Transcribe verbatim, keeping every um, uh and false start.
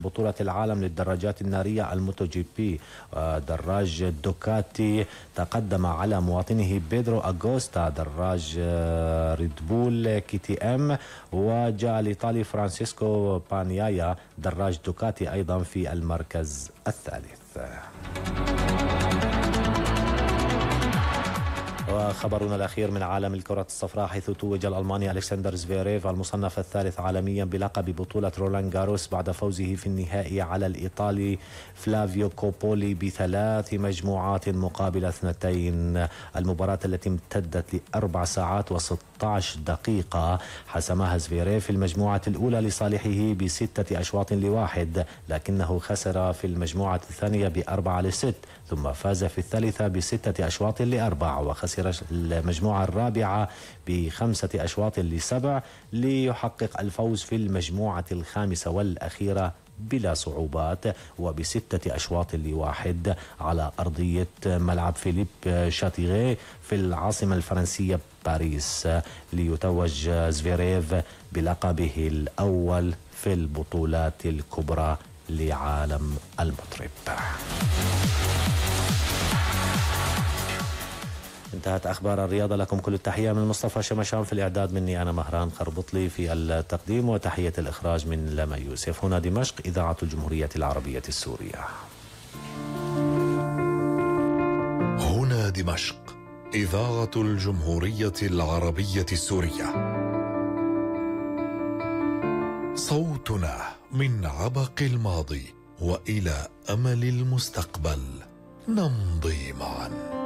بطولة العالم للدراجات النارية الموتو جي بي. دراج دوكاتي تقدم على مواطنه بيدرو أغوستا دراج ريد بول كي تي ام، وجاء الإيطالي فرانسيسكو بانيايا دراج دوكاتي أيضا في المركز الثالث. وخبرنا الأخير من عالم الكرة الصفراء، حيث توج الألماني ألكسندر زفيريف المصنف الثالث عالميا بلقب بطولة رولان جاروس بعد فوزه في النهائي على الإيطالي فلافيو كوبولي بثلاث مجموعات مقابل اثنتين. المباراة التي امتدت لأربع ساعات وستة عشر دقيقة حسمها زفيريف في المجموعة الأولى لصالحه بستة أشواط لواحد، لكنه خسر في المجموعة الثانية بأربعة لست، ثم فاز في الثالثة بستة أشواط لأربع، وخسر المجموعة الرابعة بخمسة أشواط لسبع ليحقق الفوز في المجموعة الخامسة والأخيرة بلا صعوبات وبستة أشواط لواحد على أرضية ملعب فيليب شاتيغي في العاصمة الفرنسية باريس، ليتوج زفيريف بلقبه الأول في البطولات الكبرى لعالم المطرب. انتهت أخبار الرياضة. لكم كل التحية من مصطفى شمشان في الإعداد، مني أنا مهران خربطلي في التقديم، وتحية الإخراج من لما يوسف. هنا دمشق، إذاعة الجمهورية العربية السورية. هنا دمشق، إذاعة الجمهورية العربية السورية. صوتنا من عبق الماضي وإلى أمل المستقبل، نمضي معا.